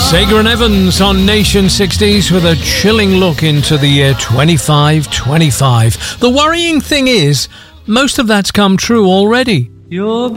Sager and Evans on Nation 60s with a chilling look into the year 2525. The worrying thing is, most of that's come true already. Your